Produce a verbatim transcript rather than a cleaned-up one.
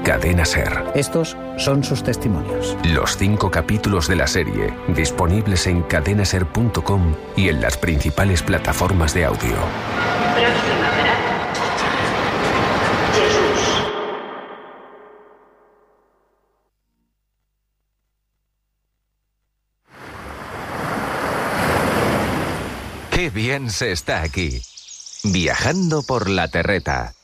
Cadena SER. Estos son sus testimonios. Los cinco capítulos de la serie, disponibles en cadena ser punto com y en las principales plataformas de audio. Próxima parada. Jesús. Qué bien se está aquí. Viajando por la terreta.